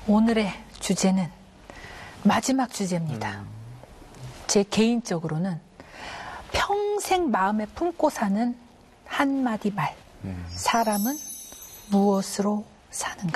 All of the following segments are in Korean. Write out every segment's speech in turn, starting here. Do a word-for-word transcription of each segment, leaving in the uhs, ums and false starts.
오늘의 주제는 마지막 주제입니다. 음. 제 개인적으로는 평생 마음에 품고 사는 한마디 말. 음. 사람은 무엇으로 사는가?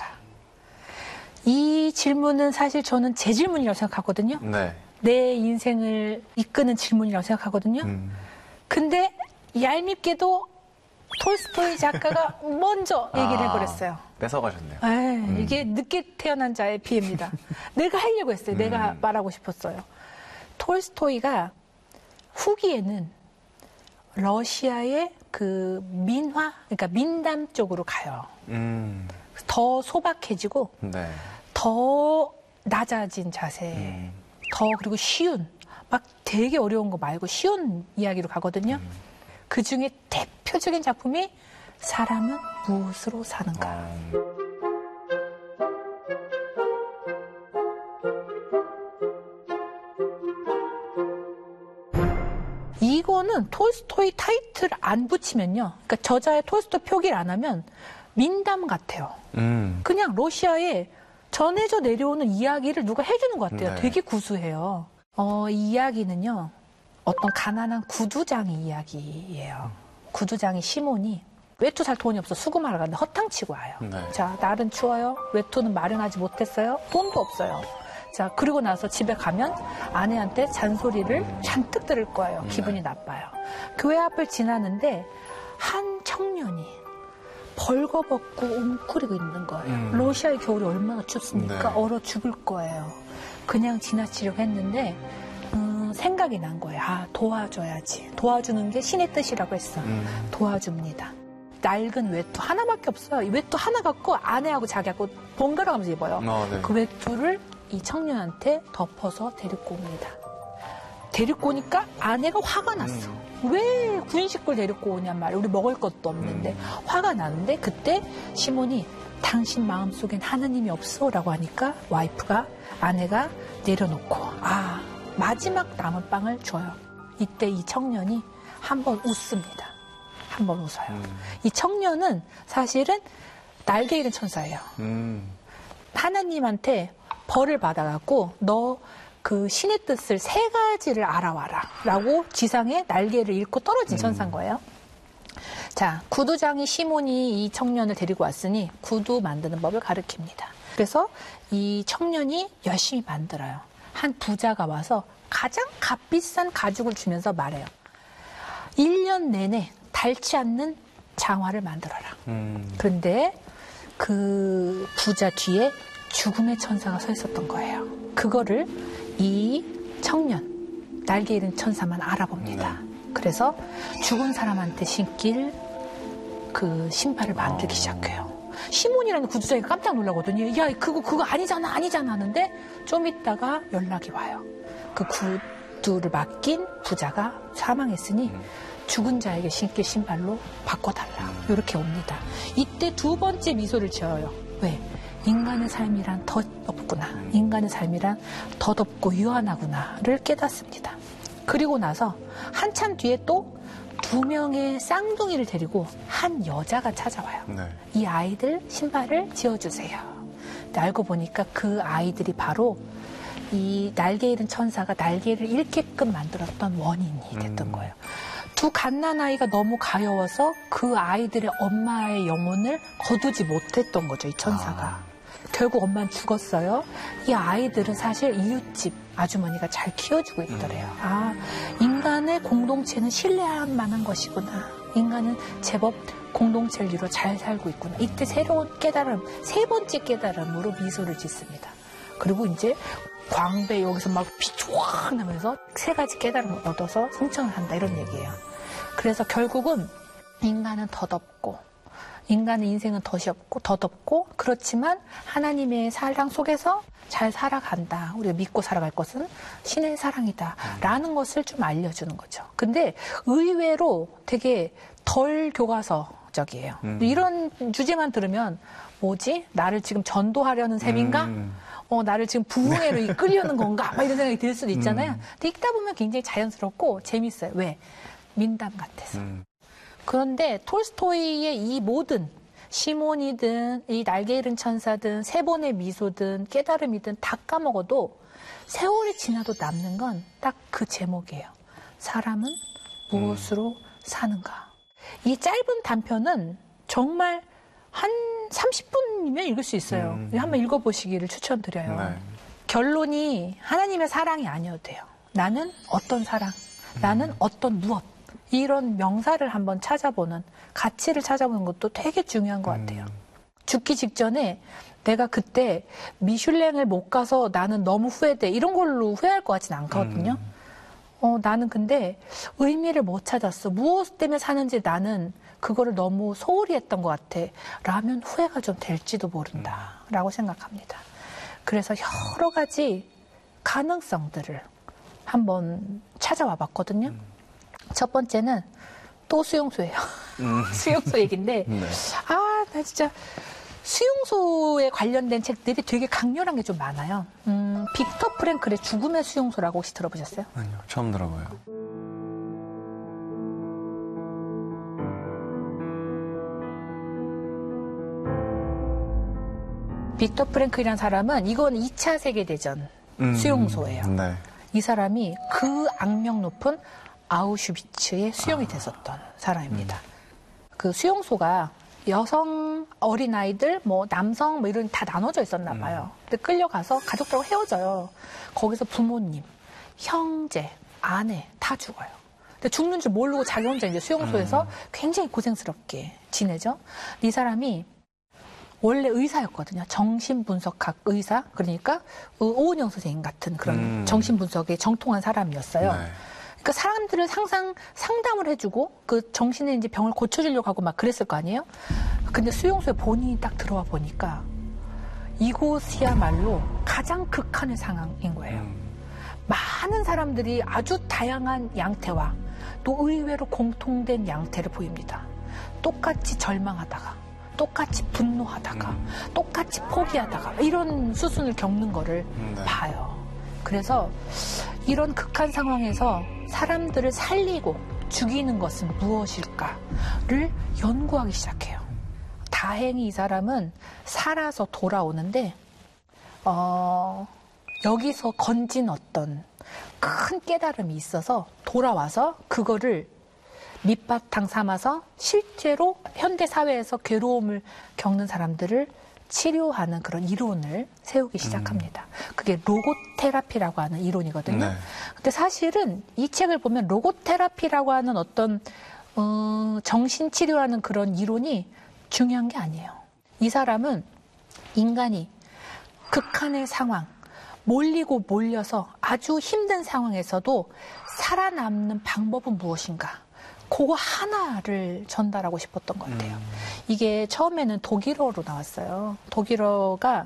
이 질문은 사실 저는 제 질문이라고 생각하거든요. 네. 내 인생을 이끄는 질문이라고 생각하거든요. 음. 근데 얄밉게도 톨스토이 작가가 먼저 얘기를 아, 해버렸어요. 뺏어가셨네요. 네, 음. 이게 늦게 태어난 자의 피해입니다. 내가 하려고 했어요. 음. 내가 말하고 싶었어요. 톨스토이가 후기에는 러시아의 그 민화, 그러니까 민담 쪽으로 가요. 음. 더 소박해지고 네. 더 낮아진 자세, 음. 더 그리고 쉬운, 막 되게 어려운 거 말고 쉬운 이야기로 가거든요. 음. 그 중에 대표적인 작품이 사람은 무엇으로 사는가. 음. 이거는 톨스토이 타이틀 안 붙이면요. 그러니까 저자의 톨스토이 표기를 안 하면 민담 같아요. 음. 그냥 러시아에 전해져 내려오는 이야기를 누가 해주는 것 같아요. 네. 되게 구수해요. 어, 이 이야기는요. 어떤 가난한 구두장이 이야기예요. 구두장이 시몬이 외투 살 돈이 없어 수금하러 갔는데 허탕치고 와요. 네. 자, 날은 추워요. 외투는 마련하지 못했어요. 돈도 없어요. 자, 그리고 나서 집에 가면 아내한테 잔소리를 잔뜩 들을 거예요. 기분이 나빠요. 교회 앞을 지나는데 한 청년이 벌거벗고 웅크리고 있는 거예요. 음. 러시아의 겨울이 얼마나 춥습니까? 네. 얼어 죽을 거예요. 그냥 지나치려고 했는데 음, 생각이 난 거예요. 아, 도와줘야지. 도와주는 게 신의 뜻이라고 했어. 음. 도와줍니다. 낡은 외투 하나밖에 없어요. 이 외투 하나 갖고 아내하고 자기하고 번갈아 가면서 입어요. 어, 네. 그 외투를 이 청년한테 덮어서 데리고 옵니다. 데리고 오니까 아내가 화가 났어. 음. 왜 군식구를 데리고 오냔 말이야. 우리 먹을 것도 없는데. 음. 화가 나는데 그때 시몬이 당신 마음속엔 하느님이 없어 라고 하니까 와이프가 아내가 내려놓고 아 마지막 남은 빵을 줘요. 이때 이 청년이 한번 웃습니다. 한번 웃어요. 음. 이 청년은 사실은 날개 잃은 천사예요. 음. 하나님한테 벌을 받아갖고 너 그 신의 뜻을 세 가지를 알아와라 라고 지상에 날개를 잃고 떨어진 음. 천사인 거예요. 자, 구두장이 시몬이 이 청년을 데리고 왔으니 구두 만드는 법을 가르칩니다. 그래서 이 청년이 열심히 만들어요. 한 부자가 와서 가장 값비싼 가죽을 주면서 말해요. 일 년 내내 닳지 않는 장화를 만들어라. 음. 그런데 그 부자 뒤에 죽음의 천사가 서 있었던 거예요. 그거를 이 청년, 날개 잃은 천사만 알아봅니다. 음. 그래서 죽은 사람한테 신길 그 신발을 만들기 어. 시작해요. 시몬이라는 구두장이가 깜짝 놀라거든요. 야, 그거 그거 아니잖아, 아니잖아 하는데 좀 있다가 연락이 와요. 그 구두를 맡긴 부자가 사망했으니 음. 죽은 자에게 신길 신발로 바꿔달라. 이렇게 옵니다. 이때 두 번째 미소를 지어요. 왜? 인간의 삶이란 덧없구나. 인간의 삶이란 덧없고 유한하구나를 깨닫습니다. 그리고 나서 한참 뒤에 또 두 명의 쌍둥이를 데리고 한 여자가 찾아와요. 네. 이 아이들 신발을 지어주세요. 근데 알고 보니까 그 아이들이 바로 이 날개 잃은 천사가 날개를 잃게끔 만들었던 원인이 됐던 음. 거예요. 두 갓난아이가 너무 가여워서 그 아이들의 엄마의 영혼을 거두지 못했던 거죠, 이 천사가. 아. 결국 엄마는 죽었어요. 이 아이들은 사실 이웃집 아주머니가 잘 키워주고 있더래요. 음. 아, 인간의 공동체는 신뢰할 만한 것이구나. 인간은 제법 공동체를 이루어 잘 살고 있구나. 이때 새로운 깨달음, 세 번째 깨달음으로 미소를 짓습니다. 그리고 이제 광배 여기서 막 피 쫙 나면서 세 가지 깨달음을 얻어서 승천을 한다 이런 얘기예요. 그래서 결국은 인간은 덧없고 인간의 인생은 덫이 없고 덧없고 그렇지만 하나님의 사랑 속에서 잘 살아간다. 우리가 믿고 살아갈 것은 신의 사랑이다. 라는 것을 좀 알려주는 거죠. 근데 의외로 되게 덜 교과서적이에요. 음. 이런 주제만 들으면 뭐지? 나를 지금 전도하려는 셈인가? 음. 어, 나를 지금 부흥회로 이끌려는 건가? 막 이런 생각이 들 수도 있잖아요. 음. 근데 읽다 보면 굉장히 자연스럽고 재밌어요. 왜? 민담 같아서. 음. 그런데 톨스토이의 이 모든 시몬이든 이 날개 잃은 천사든 세 번의 미소든 깨달음이든 다 까먹어도 세월이 지나도 남는 건 딱 그 제목이에요. 사람은 무엇으로 음. 사는가. 이 짧은 단편은 정말 한 삼십 분이면 읽을 수 있어요. 음. 한번 읽어보시기를 추천드려요. 네. 결론이 하나님의 사랑이 아니어도 돼요. 나는 어떤 사랑, 음. 나는 어떤 무엇. 이런 명사를 한번 찾아보는, 가치를 찾아보는 것도 되게 중요한 것 같아요. 음. 죽기 직전에 내가 그때 미슐랭을 못 가서 나는 너무 후회돼. 이런 걸로 후회할 것 같지는 않거든요. 음. 어, 나는 근데 의미를 못 찾았어. 무엇 때문에 사는지 나는 그거를 너무 소홀히 했던 것 같아. 라면 후회가 좀 될지도 모른다. 라고 생각합니다. 그래서 여러 가지 가능성들을 한번 찾아와 봤거든요. 음. 첫 번째는 또 수용소예요. 음. 수용소 얘기인데, 네. 아, 나 진짜 수용소에 관련된 책들이 되게 강렬한 게 좀 많아요. 음, 빅터 프랭클의 죽음의 수용소라고 혹시 들어보셨어요? 아니요, 처음 들어봐요. 빅터 프랭클이라는 사람은 이건 이 차 세계대전 음, 수용소예요. 네. 이 사람이 그 악명 높은 아우슈비츠에 수용이 아. 됐었던 사람입니다. 음. 그 수용소가 여성, 어린아이들, 뭐 남성 뭐 이런 다 나눠져 있었나 봐요. 음. 근데 끌려가서 가족들하고 헤어져요. 거기서 부모님, 형제, 아내 다 죽어요. 근데 죽는 줄 모르고 자기 혼자 이제 수용소에서 음. 굉장히 고생스럽게 지내죠. 이 사람이 원래 의사였거든요. 정신분석학 의사. 그러니까 오은영 선생님 같은 그런 음. 정신분석에 정통한 사람이었어요. 네. 그러니까 사람들을 항상 상담을 해주고 그 정신의 이제 병을 고쳐주려고 하고 막 그랬을 거 아니에요? 근데 수용소에 본인이 딱 들어와 보니까 이곳이야말로 가장 극한의 상황인 거예요. 음. 많은 사람들이 아주 다양한 양태와 또 의외로 공통된 양태를 보입니다. 똑같이 절망하다가 똑같이 분노하다가 음. 똑같이 포기하다가 이런 수순을 겪는 거를 네. 봐요. 그래서 이런 극한 상황에서 사람들을 살리고 죽이는 것은 무엇일까를 연구하기 시작해요. 다행히 이 사람은 살아서 돌아오는데 어, 여기서 건진 어떤 큰 깨달음이 있어서 돌아와서 그거를 밑바탕 삼아서 실제로 현대 사회에서 괴로움을 겪는 사람들을 치료하는 그런 이론을 세우기 시작합니다. 음. 그게 로고테라피라고 하는 이론이거든요. 네. 근데 사실은 이 책을 보면 로고테라피라고 하는 어떤 어, 정신치료하는 그런 이론이 중요한 게 아니에요. 이 사람은 인간이 극한의 상황, 몰리고 몰려서 아주 힘든 상황에서도 살아남는 방법은 무엇인가? 그거 하나를 전달하고 싶었던 것 같아요. 음. 이게 처음에는 독일어로 나왔어요. 독일어가